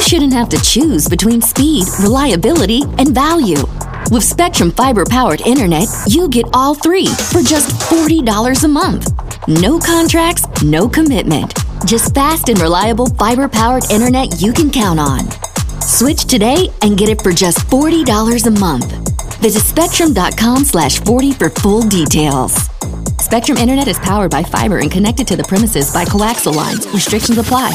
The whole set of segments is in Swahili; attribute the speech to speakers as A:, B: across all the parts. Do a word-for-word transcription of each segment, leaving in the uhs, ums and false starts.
A: shouldn't have to choose between speed, reliability, and value. With Spectrum fiber-powered internet, you get all three for just forty dollars a month. No contracts, no commitment. Just fast and reliable fiber-powered internet you can count on. Switch today and get it for just forty dollars a month. Visit spectrum.com slash 40 for full details. Spectrum Internet is powered by fiber and connected to the premises by coaxial lines. Restrictions apply.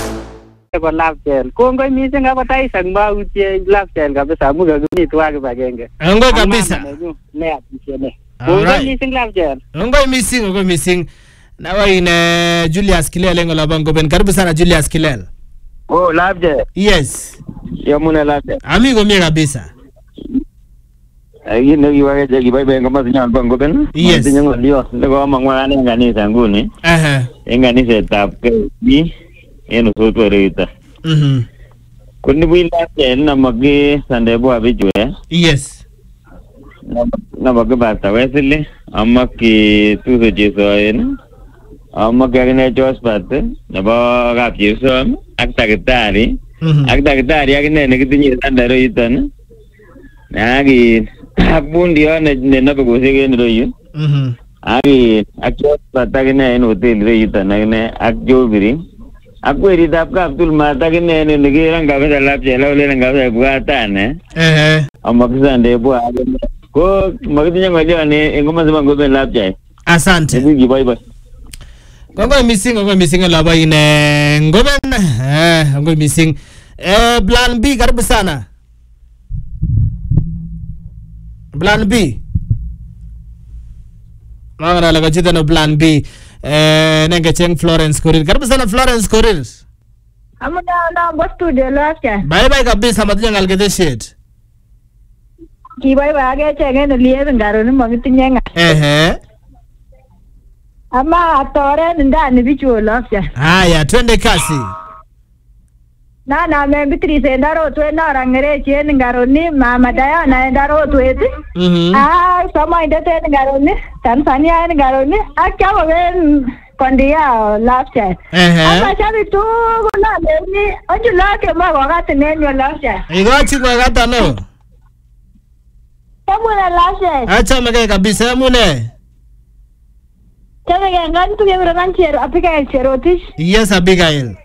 B: Kongoi missing advertise ang mautie lifestyle kabisa muga guni tuwage bagenge.
C: Ngoi kabisa.
B: Ne apishene. Kongoi missing lifestyle.
C: Ngoi missing, ngoi missing. Nawa ine Julius Kilele ngola bango ben. Karibu sana Julius Kilele.
B: Oh, lifestyle.
C: Yes.
B: Yamuna lifestyle.
C: Amigo mie kabisa.
B: Ayi ngi wage jagi bai bai ngoma sinyal bango ben.
C: Yes.
B: Sinyal lio. Lego mangwana ngani sanguni.
C: Aha.
B: Ngani setup ke bi eno soto reita.
C: Mhm.
B: Kuni wila chen na magi sande bo abijue.
C: Yes.
B: Na magi bata wesili amma ki tuso jeso en. Amma kagene jos bata na ba gap jeso ak takitari.
C: Mhm.
B: Ak takitari agene ne kitinyi sande reita na. Nagi abundi ona ne na go sege ne royu.
C: Mhm.
B: Agi ak jos bata agene en hotel reita na ne ak jobiri. Aku iri dapka Abdul Mata kene ne ngira ngabe dalap jela ole ngabe buatan eh
C: eh
B: amakisande bo agene ko magdinya ngali ane engoma zama ngobe lap jai
C: asante
B: ngi bye bye
C: ngoi missing ngoi missing la ba ine ngoben eh ngoi missing eh plan B karibu sana plan B mangana la gajita no plan B eh nenge cheng Florence Korir karibu sana Florence Korir
D: amuna na bo studio lafya
C: bye bye kabisa matunya ngalgete shit
D: ki bye bye age chenge no liye ngaro ni magitinya nga
C: eh eh
D: ama atore ndani bichu lafya
C: haya twende kasi
D: na na me bitri se ndaro twe na rangere chen ngaro ni mama daya na ndaro twe ti
C: mhm
D: ah sama inde te ngaro ni Tanzania ngaro ni akya ben kondia lafya
C: eh
D: ama chabi tu na ni ajula ke ma wakati nenyo lafya
C: igochi kwa gata no
D: tamuna lafya
C: acha mege kabisa mune
D: Tebe ngan tu yebra ngan chero apika chero tish
C: yes Abigail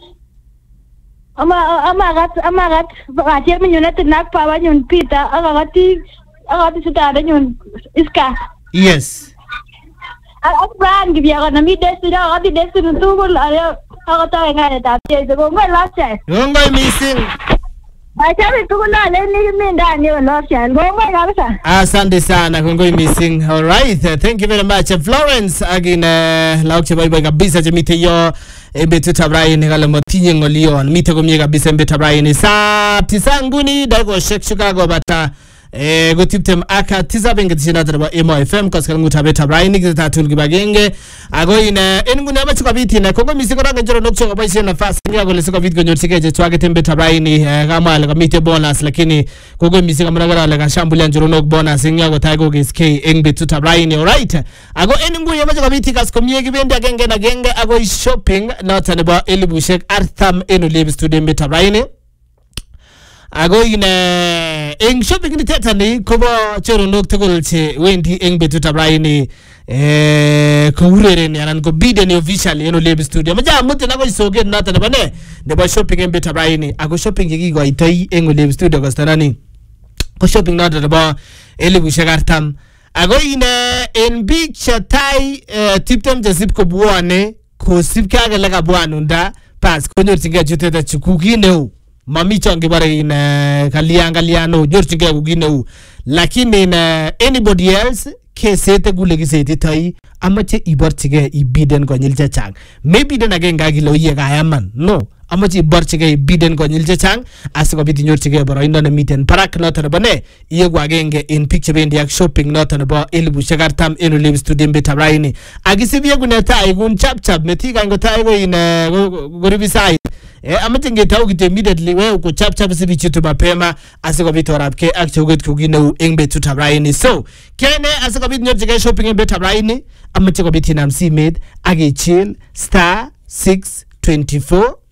D: ama ama gat ama gat batir menyunet nak pawa nyun pita agati agati sudah ada nyun iska
C: yes
D: aku brand gibi agak nami desi dah agati desi tu pun ada agak tahu enggak ada tapi itu gue last
C: ngoi missing
D: Acha tu na le ni minda ni lafya gue nggak bisa
C: asante sana ngoi missing all right uh, thank you very much uh, Florence agina laukche bye bye kabisa jemite yo ebetu tabraini ngale motinye ngolion mite komye kabisa mbe tabraini sa tisanguni dago shek Chicago bata eh gotiptem aka tisabenga tishina tarba Emo F M koskal ngutabe tabraini kitatul gibagenge ago ina engune abachuka biti na kongo misiko range joro nokcho baishe nafasi ngia gole siko biti gonyo tikeje twage tembe tabraini kama ale kamite bonus lakini kongo misiko mragara ale kashambulia joro nok bonus ngia go taigo geske engbe tu tabraini all right ago enguye abachuka biti kaskomye gibende agenge na genge ago shopping not anaba elibushek artham eno live studio mbe tabraini ago ina eng shopping ni tetani kobo choro nok tegol che wendi eng betu tabraini eh ko urere ni anan ko bide ni official eno live studio maja mutte na ko soge nata ne bane de ba shopping eng betu tabraini ago shopping gi go itai eng live studio ko stanani ko shopping nata de ba elibu shagartam ago ina en big chatai tiptem je sip ko buane ko sip ka ga laga buanunda pas ko nyortinga juteta chukuki ne mami chonge bare in kalia ngaliano jorchinge gugine lakini na anybody else ke sete gule gisete tai amache iborchige ibiden ko nyilja chang maybe den again gagilo ye ga yaman no amache iborchige ibiden ko nyilja chang asiko biti nyorchige baro indone miten parak noto bane iye gwa genge in picture bendi yak shopping noto bo elbu shagartam eno live studio be tabraini agisibiye guneta igun chap chap metiga ngota igo in goribisai eh amate ngeta ugite immediately we uko chap chap sibi chitu mapema asiko biti warapke akche uget kugine engbe tutabraini so kene asiko biti nyorchige shopping be tabraini amate ko biti namsi made age chill star six twenty-four